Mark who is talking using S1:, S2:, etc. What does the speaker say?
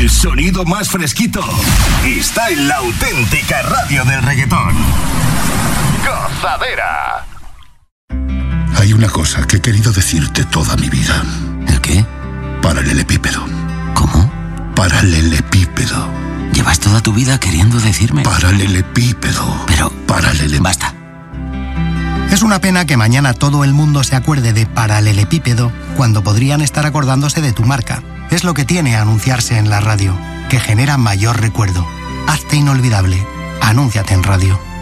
S1: El sonido más fresquito está en la auténtica radio del reggaetón. Gozadera.
S2: Hay una cosa que he querido decirte toda mi vida.
S3: ¿El qué?
S2: Paralelepípedo.
S3: ¿Cómo?
S2: Paralelepípedo.
S3: Llevas toda tu vida queriendo decirme.
S2: Paralelepípedo.
S3: Pero... Basta.
S4: Es una pena que mañana todo el mundo se acuerde de paralelepípedo cuando podrían estar acordándose de tu marca. Es lo que tiene anunciarse en la radio, que genera mayor recuerdo. Hazte inolvidable. Anúnciate en radio.